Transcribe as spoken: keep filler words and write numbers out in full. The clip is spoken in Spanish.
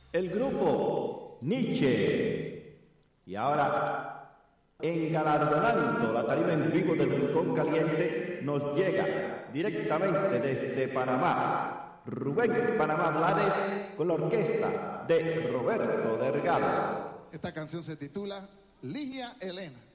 el grupo Nietzsche. Y ahora, engalardonando la tarima en vivo del Rincón Caliente, nos llega directamente desde Panamá, Rubén Panamá Blades, con la orquesta de Roberto Delgado. Esta canción se titula Ligia Elena.